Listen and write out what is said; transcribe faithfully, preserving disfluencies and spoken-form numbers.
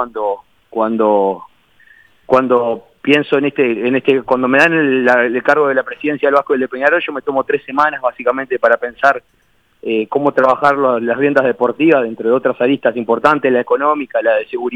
cuando cuando cuando pienso en este, en este, cuando me dan el, la, el cargo de la presidencia del Vasco del de Peñarol, yo me tomo tres semanas básicamente para pensar eh, cómo trabajar lo, las ventas deportivas, dentro de otras aristas importantes, la económica, la de seguridad.